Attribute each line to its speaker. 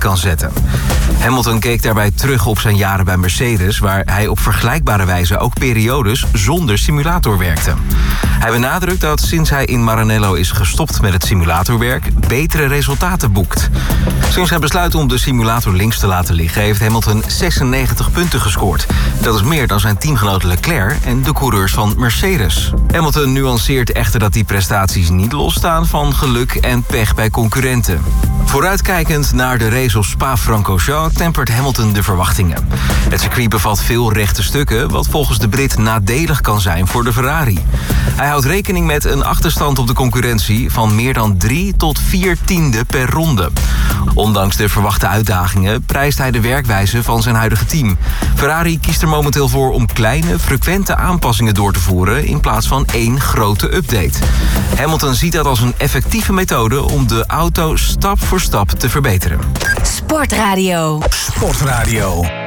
Speaker 1: kan zetten. Hamilton keek daarbij terug op zijn jaren bij Mercedes, waar hij op vergelijkbare wijze ook periodes zonder simulator werkte. Hij benadrukt dat sinds hij in Maranello is gestopt met het simulatorwerk betere resultaten boekt. Sinds zijn besluit om de simulator links te laten liggen heeft Hamilton 96 punten gescoord. Dat is meer dan zijn teamgenoot Leclerc en de coureurs van Mercedes. Hamilton nuanceert echter dat die prestaties niet losstaan van geluk en pech bij concurrenten. Vooruitkijkend naar de race op Spa-Francorchamps tempert Hamilton de verwachtingen. Het circuit bevat veel rechte stukken, wat volgens de Brit nadelig kan zijn voor de Ferrari. Hij houdt rekening met een achterstand op de concurrentie van meer dan 3 tot 4 tienden per ronde. Ondanks de verwachte uitdagingen prijst hij de werkwijze van zijn huidige team. Ferrari kiest er momenteel voor om kleine, frequente aanpassingen door te voeren in plaats van 1 grote update. Hamilton ziet dat als een effectieve methode om de auto stap voor stap te verbeteren.
Speaker 2: Sportradio.
Speaker 3: Sportradio.